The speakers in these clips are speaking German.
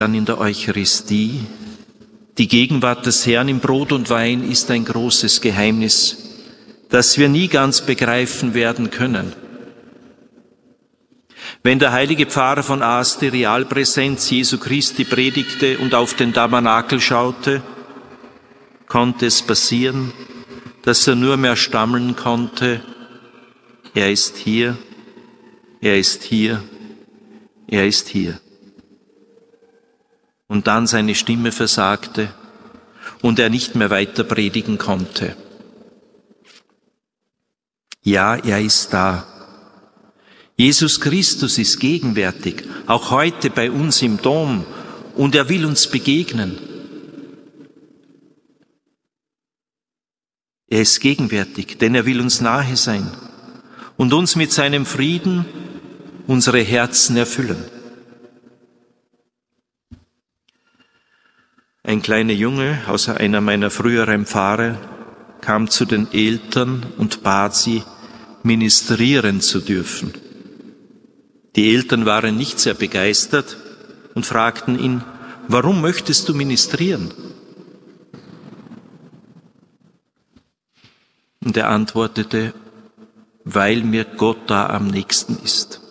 dann in der Eucharistie. Die Gegenwart des Herrn im Brot und Wein ist ein großes Geheimnis, das wir nie ganz begreifen werden können. Wenn der heilige Pfarrer von Asti Realpräsenz Jesu Christi predigte und auf den Tabernakel schaute, konnte es passieren, dass er nur mehr stammeln konnte: Er ist hier, er ist hier, er ist hier. Und dann seine Stimme versagte und er nicht mehr weiter predigen konnte. Ja, er ist da. Jesus Christus ist gegenwärtig, auch heute bei uns im Dom, und er will uns begegnen. Er ist gegenwärtig, denn er will uns nahe sein und uns mit seinem Frieden unsere Herzen erfüllen. Ein kleiner Junge aus einer meiner früheren Pfarrer kam zu den Eltern und bat sie, ministrieren zu dürfen. Die Eltern waren nicht sehr begeistert und fragten ihn: Warum möchtest du ministrieren? Und er antwortete: Weil mir Gott da am nächsten ist.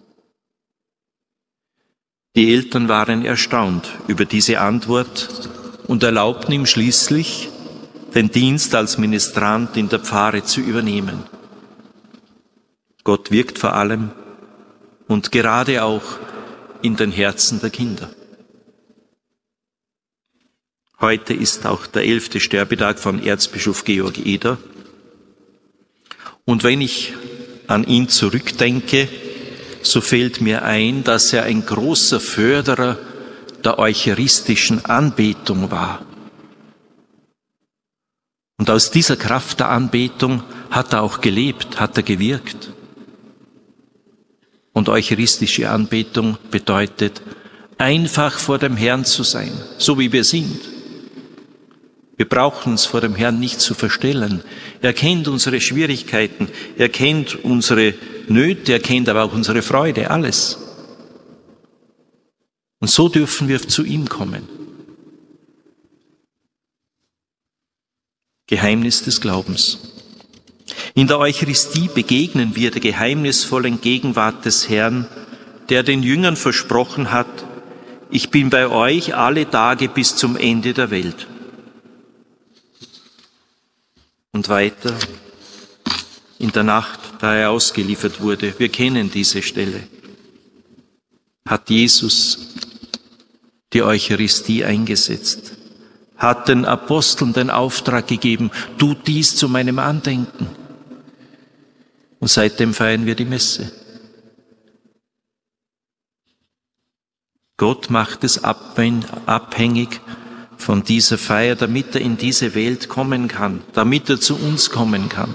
Die Eltern waren erstaunt über diese Antwort und erlaubten ihm schließlich, den Dienst als Ministrant in der Pfarre zu übernehmen. Gott wirkt vor allem und gerade auch in den Herzen der Kinder. Heute ist auch der 11. Sterbetag von Erzbischof Georg Eder. Und wenn ich an ihn zurückdenke, so fällt mir ein, dass er ein großer Förderer der eucharistischen Anbetung war. Und aus dieser Kraft der Anbetung hat er auch gelebt, hat er gewirkt. Und eucharistische Anbetung bedeutet, einfach vor dem Herrn zu sein, so wie wir sind. Wir brauchen uns vor dem Herrn nicht zu verstellen. Er kennt unsere Schwierigkeiten, er kennt unsere Nöte, er kennt aber auch unsere Freude, alles. Und so dürfen wir zu ihm kommen. Geheimnis des Glaubens. In der Eucharistie begegnen wir der geheimnisvollen Gegenwart des Herrn, der den Jüngern versprochen hat: Ich bin bei euch alle Tage bis zum Ende der Welt. Und weiter, in der Nacht, da er ausgeliefert wurde, wir kennen diese Stelle, hat Jesus die Eucharistie eingesetzt, hat den Aposteln den Auftrag gegeben: Tut dies zu meinem Andenken. Und seitdem feiern wir die Messe. Gott macht es abhängig von dieser Feier, damit er in diese Welt kommen kann, damit er zu uns kommen kann.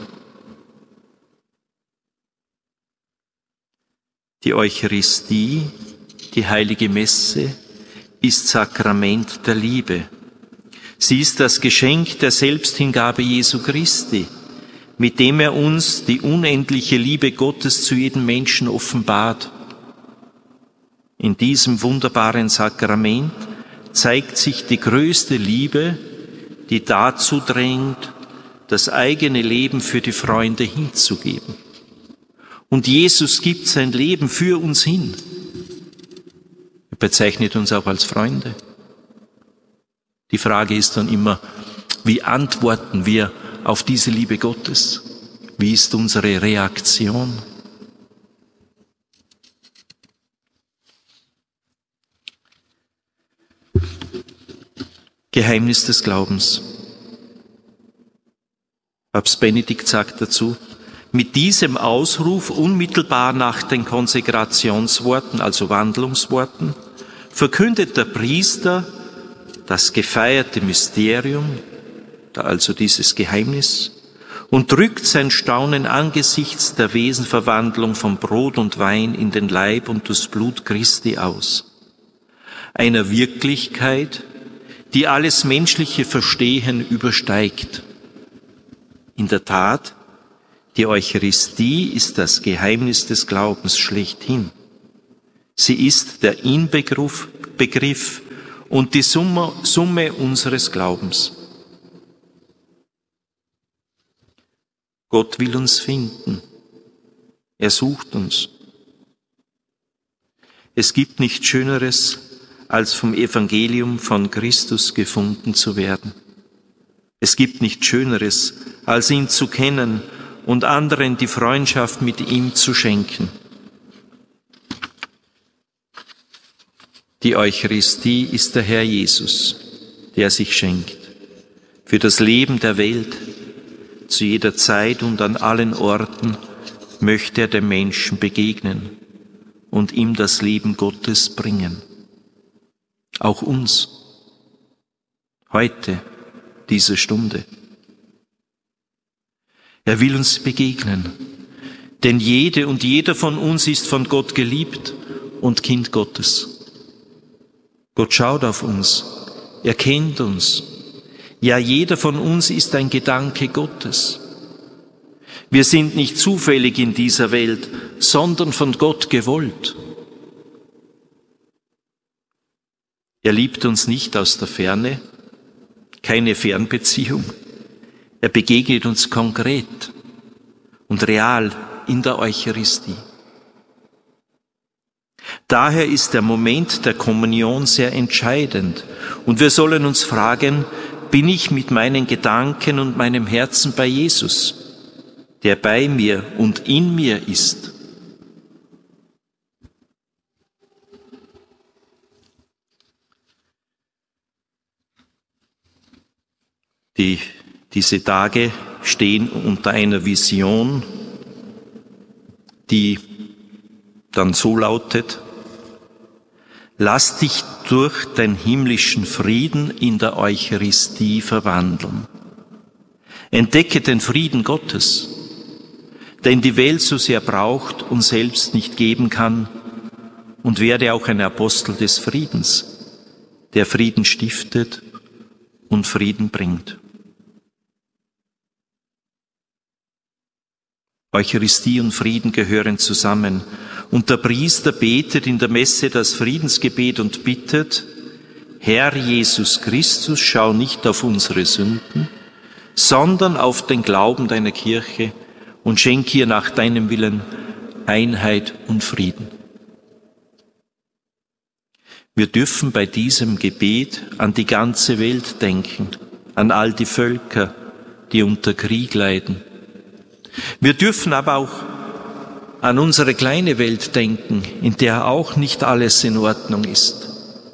Die Eucharistie, die heilige Messe, ist Sakrament der Liebe. Sie ist das Geschenk der Selbsthingabe Jesu Christi, mit dem er uns die unendliche Liebe Gottes zu jedem Menschen offenbart. In diesem wunderbaren Sakrament zeigt sich die größte Liebe, die dazu drängt, das eigene Leben für die Freunde hinzugeben. Und Jesus gibt sein Leben für uns hin. Er bezeichnet uns auch als Freunde. Die Frage ist dann immer, wie antworten wir auf diese Liebe Gottes? Wie ist unsere Reaktion? Geheimnis des Glaubens. Papst Benedikt sagt dazu: Mit diesem Ausruf unmittelbar nach den Konsekrationsworten, also Wandlungsworten, verkündet der Priester das gefeierte Mysterium, also dieses Geheimnis, und drückt sein Staunen angesichts der Wesenverwandlung von Brot und Wein in den Leib und das Blut Christi aus. Einer Wirklichkeit, die alles menschliche Verstehen übersteigt. In der Tat, die Eucharistie ist das Geheimnis des Glaubens schlechthin. Sie ist der Inbegriff Begriff und die Summe unseres Glaubens. Gott will uns finden. Er sucht uns. Es gibt nichts Schöneres, als vom Evangelium von Christus gefunden zu werden. Es gibt nichts Schöneres, als ihn zu kennen und anderen die Freundschaft mit ihm zu schenken. Die Eucharistie ist der Herr Jesus, der sich schenkt. Für das Leben der Welt, zu jeder Zeit und an allen Orten möchte er dem Menschen begegnen und ihm das Leben Gottes bringen. Auch uns, heute, diese Stunde. Er will uns begegnen, denn jede und jeder von uns ist von Gott geliebt und Kind Gottes. Gott schaut auf uns, er kennt uns. Ja, jeder von uns ist ein Gedanke Gottes. Wir sind nicht zufällig in dieser Welt, sondern von Gott gewollt. Er liebt uns nicht aus der Ferne, keine Fernbeziehung. Er begegnet uns konkret und real in der Eucharistie. Daher ist der Moment der Kommunion sehr entscheidend und wir sollen uns fragen, bin ich mit meinen Gedanken und meinem Herzen bei Jesus, der bei mir und in mir ist? Diese Tage stehen unter einer Vision, die dann so lautet: Lass dich durch den himmlischen Frieden in der Eucharistie verwandeln. Entdecke den Frieden Gottes, den die Welt so sehr braucht und selbst nicht geben kann, und werde auch ein Apostel des Friedens, der Frieden stiftet und Frieden bringt. Eucharistie und Frieden gehören zusammen. Und der Priester betet in der Messe das Friedensgebet und bittet: Herr Jesus Christus, schau nicht auf unsere Sünden, sondern auf den Glauben deiner Kirche und schenk ihr nach deinem Willen Einheit und Frieden. Wir dürfen bei diesem Gebet an die ganze Welt denken, an all die Völker, die unter Krieg leiden. Wir dürfen aber auch an unsere kleine Welt denken, in der auch nicht alles in Ordnung ist.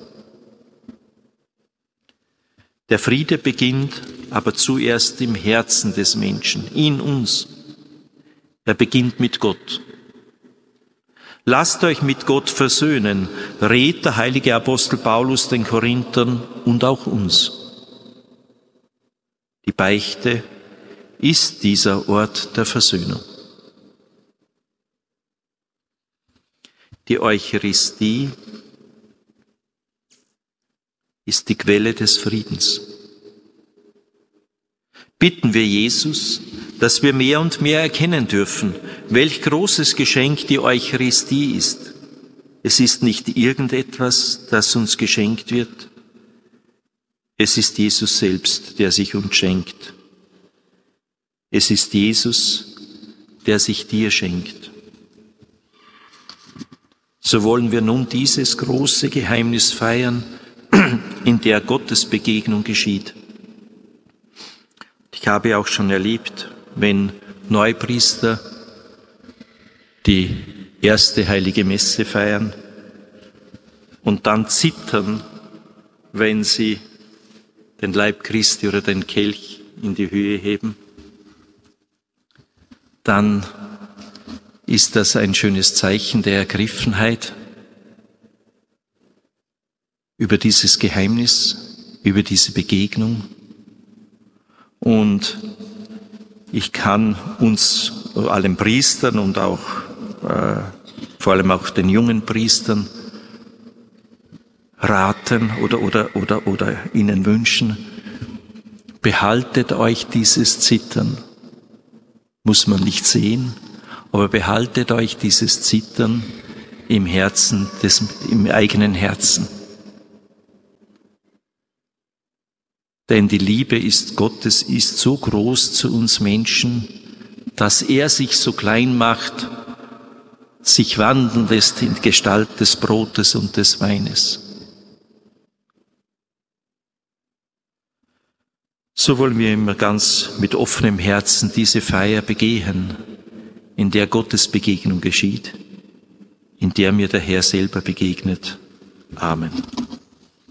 Der Friede beginnt aber zuerst im Herzen des Menschen, in uns. Er beginnt mit Gott. Lasst euch mit Gott versöhnen, rät der heilige Apostel Paulus den Korinthern und auch uns. Die Beichte ist dieser Ort der Versöhnung. Die Eucharistie ist die Quelle des Friedens. Bitten wir Jesus, dass wir mehr und mehr erkennen dürfen, welch großes Geschenk die Eucharistie ist. Es ist nicht irgendetwas, das uns geschenkt wird. Es ist Jesus selbst, der sich uns schenkt. Es ist Jesus, der sich dir schenkt. So wollen wir nun dieses große Geheimnis feiern, in der Gottes Begegnung geschieht. Ich habe auch schon erlebt, wenn Neupriester die erste heilige Messe feiern und dann zittern, wenn sie den Leib Christi oder den Kelch in die Höhe heben, dann ist das ein schönes Zeichen der Ergriffenheit über dieses Geheimnis, über diese Begegnung. Und ich kann uns, allen Priestern und auch vor allem auch den jungen Priestern raten oder ihnen wünschen, behaltet euch dieses Zittern. Muss man nicht sehen, aber behaltet euch dieses Zittern im eigenen Herzen. Denn die Liebe Gottes ist so groß zu uns Menschen, dass er sich so klein macht, sich wandeln lässt in Gestalt des Brotes und des Weines. So wollen wir immer ganz mit offenem Herzen diese Feier begehen, in der Gottes Begegnung geschieht, in der mir der Herr selber begegnet. Amen.